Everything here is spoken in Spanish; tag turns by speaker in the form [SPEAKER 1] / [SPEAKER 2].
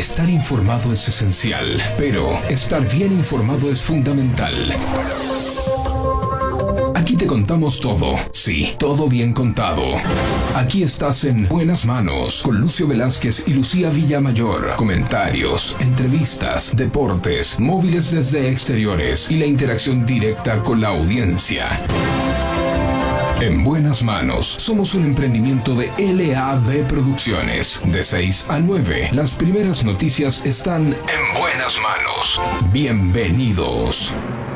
[SPEAKER 1] Estar informado es esencial, pero estar bien informado es fundamental. Aquí te contamos todo, sí, todo bien contado. Aquí estás en Buenas Manos, con Lucio Velázquez y Lucía Villamayor. Comentarios, entrevistas, deportes, móviles desde exteriores y la interacción directa con la audiencia. En Buenas Manos, somos un emprendimiento de LAB Producciones. De 6 a 9, las primeras noticias están en Buenas Manos. Bienvenidos.